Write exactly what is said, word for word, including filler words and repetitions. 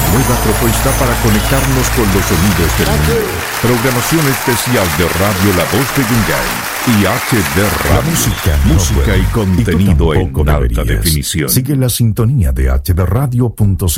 nueva propuesta para conectarnos con los sonidos del mundo. Programación especial de Radio La Voz de Yungay y H D Radio. La música, música no y contenido en alta definición. Sigue la sintonía de H D Radio punto